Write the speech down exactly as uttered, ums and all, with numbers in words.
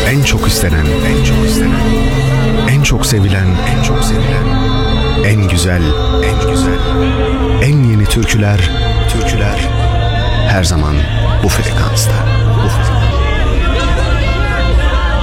En çok istenen, en çok istenen, en çok sevilen, en çok sevilen, en güzel, en güzel, en yeni türküler, türküler her zaman bu frekansta, bu frekansta.